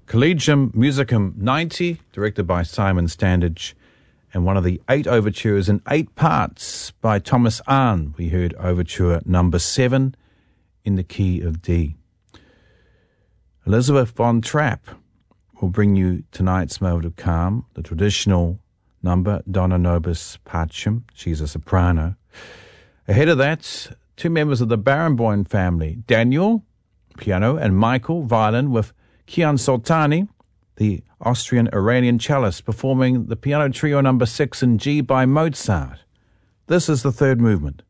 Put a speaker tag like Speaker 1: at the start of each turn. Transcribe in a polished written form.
Speaker 1: Collegium Musicum 90, directed by Simon Standage, and one of the 8 overtures in 8 parts by Thomas Arne. We heard Overture number 7 in the key of D. Elizabeth von Trapp will bring you tonight's Moment of Calm, the traditional number, Dona Nobis Pacem. She's a soprano. Ahead of that, 2 members of the Barenboim family, Daniel, piano, and Michael, violin, with Kian Soltani, the Austrian-Iranian cellist, performing the piano trio number 6 in G by Mozart. This is the third movement.